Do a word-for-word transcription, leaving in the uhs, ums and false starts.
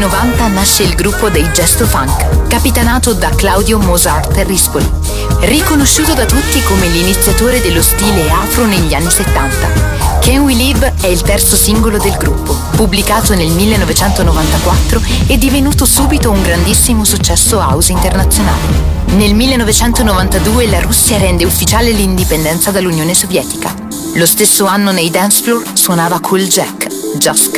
novanta nasce il gruppo dei Gesto Funk, capitanato da Claudio Mozart Rispoli, riconosciuto da tutti come l'iniziatore dello stile afro negli anni settanta. Can We Live è il terzo singolo del gruppo, pubblicato nel millenovecentonovantaquattro e divenuto subito un grandissimo successo house internazionale. Nel millenovecentonovantadue la Russia rende ufficiale l'indipendenza dall'Unione Sovietica. Lo stesso anno nei dance floor suonava Cool Jack, Just